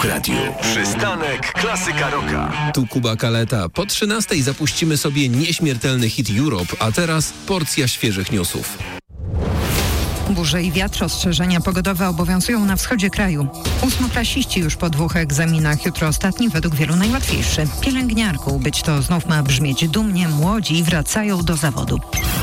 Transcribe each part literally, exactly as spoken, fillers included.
Rock Radio. Przystanek Klasyka Rocka. Tu Kuba Kaleta. Po trzynastej zapuścimy sobie nieśmiertelny hit Europe, a teraz porcja świeżych newsów. Burze i wiatr, ostrzeżenia pogodowe obowiązują na wschodzie kraju. Ósmoklasiści już po dwóch egzaminach, jutro ostatni, według wielu najłatwiejszy. Pielęgniarką być to znów ma brzmieć dumnie, młodzi wracają do zawodu.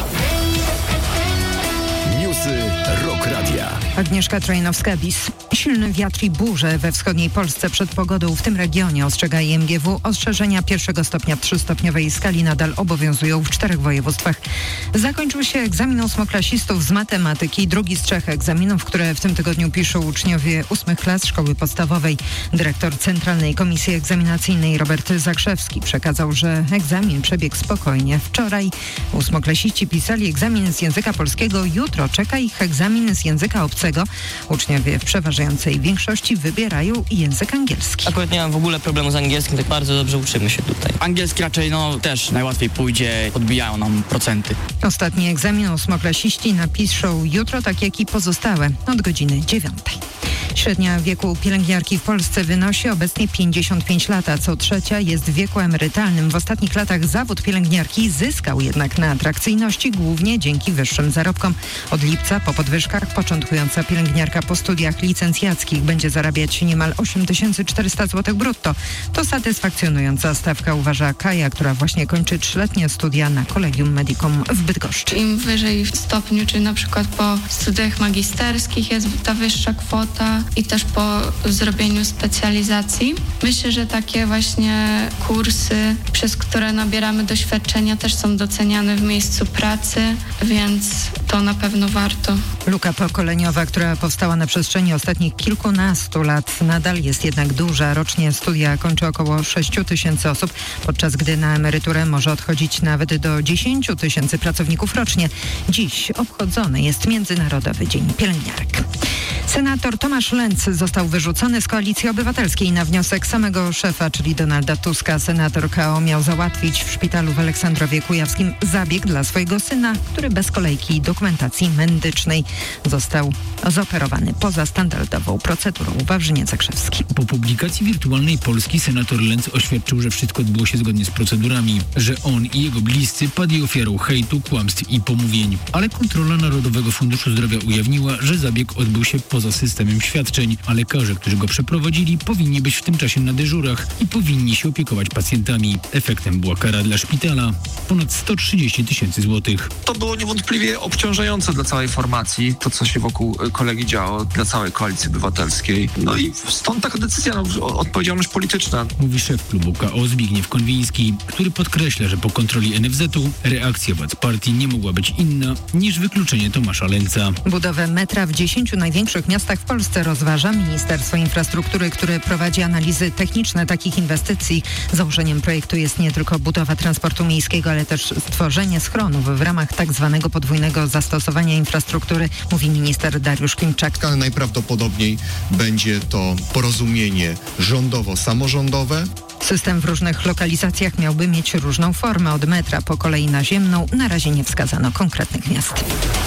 Newsy Rock Radia. Agnieszka Trojnowska-Bis. Silny wiatr i burze we wschodniej Polsce przed pogodą w tym regionie, ostrzega I M G W. Ostrzeżenia pierwszego stopnia trzystopniowej skali nadal obowiązują w czterech województwach. Zakończył się egzamin ósmoklasistów z matematyki, drugi z trzech egzaminów, które w tym tygodniu piszą uczniowie ósmych klas szkoły podstawowej. Dyrektor Centralnej Komisji Egzaminacyjnej Robert Zakrzewski przekazał, że egzamin przebiegł spokojnie. Wczoraj ósmoklasiści pisali egzamin z języka polskiego, jutro czeka ich egzamin z języka obcego. Uczniowie w przeważającej większości wybierają język angielski. Akurat nie mam w ogóle problemu z angielskim, tak bardzo dobrze uczymy się tutaj. Angielski raczej no też najłatwiej pójdzie, podbijają nam procenty. Ostatni egzamin ósmoklasiści napiszą jutro, tak jak i pozostałe, od godziny dziewiątej. Średnia wieku pielęgniarki w Polsce wynosi obecnie pięćdziesiąt pięć lat, a co trzecia jest w wieku emerytalnym. W ostatnich latach zawód pielęgniarki zyskał jednak na atrakcyjności, głównie dzięki wyższym zarobkom. Od lipca po podwyżkach początkująca pielęgniarka po studiach licencjackich będzie zarabiać niemal osiem tysięcy czterysta złotych brutto. To satysfakcjonująca stawka, uważa Kaja, która właśnie kończy trzyletnie studia na Collegium Medicum w Bydgoszczy. Im wyżej w stopniu, czy na przykład po studiach magisterskich jest ta wyższa kwota i też po zrobieniu specjalizacji. Myślę, że takie właśnie kursy, przez które nabieramy doświadczenia, też są doceniane w miejscu pracy, więc to na pewno warto. Luka pokoleniowa, która powstała na przestrzeni ostatnich kilkunastu lat, nadal jest jednak duża. Rocznie studia kończy około sześć tysięcy osób, podczas gdy na emeryturę może odchodzić nawet do dziesięć tysięcy pracowników rocznie. Dziś obchodzony jest Międzynarodowy Dzień Pielęgniarek. Senator Tomasz Lenz został wyrzucony z Koalicji Obywatelskiej na wniosek samego szefa, czyli Donalda Tuska. Senator K O miał załatwić w szpitalu w Aleksandrowie Kujawskim zabieg dla swojego syna, który bez kolejki i dokumentacji medycznej został zoperowany poza standardową procedurą. Wawrzyniec Zakrzewski. Po publikacji wirtualnej Polski senator Lenz oświadczył, że wszystko odbyło się zgodnie z procedurami, że on i jego bliscy padli ofiarą hejtu, kłamstw i pomówień. Ale kontrola Narodowego Funduszu Zdrowia ujawniła, że zabieg odbył się poza systemem świadczeń, a lekarze, którzy go przeprowadzili, powinni być w tym czasie na dyżurach i powinni się opiekować pacjentami. Efektem była kara dla szpitala ponad sto trzydzieści tysięcy złotych. To było niewątpliwie obciążające dla całej formacji, to co się wokół kolegi działo, dla całej Koalicji Obywatelskiej. No i stąd taka decyzja, no, odpowiedzialność polityczna. Mówi szef klubu K O Zbigniew Konwiński, który podkreśla, że po kontroli N F Z u reakcja władz partii nie mogła być inna niż wykluczenie Tomasza Lenza. Budowę metra w dziesięciu największych miastach w Polsce rozważa Ministerstwo Infrastruktury, które prowadzi analizy techniczne takich inwestycji. Założeniem projektu jest nie tylko budowa transportu miejskiego, ale też stworzenie schronów w ramach tak zwanego podwójnego zastosowania infrastruktury, mówi minister Dariusz Klimczak. Najprawdopodobniej będzie to porozumienie rządowo-samorządowe. System w różnych lokalizacjach miałby mieć różną formę, od metra po kolei naziemną. Na razie nie wskazano konkretnych miast.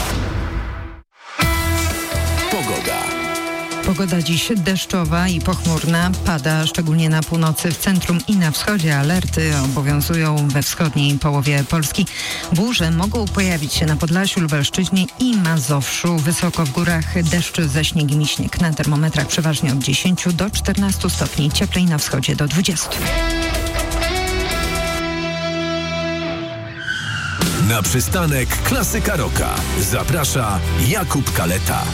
Pogoda dziś deszczowa i pochmurna. Pada szczególnie na północy, w centrum i na wschodzie. Alerty obowiązują we wschodniej połowie Polski. Burze mogą pojawić się na Podlasiu, Lubelszczyźnie i Mazowszu. Wysoko w górach deszcz ze śniegiem i śnieg. Na termometrach przeważnie od dziesięciu do czternastu stopni. Cieplej na wschodzie do dwudziestu. Na przystanek Klasyka Rocka zaprasza Jakub Kaleta.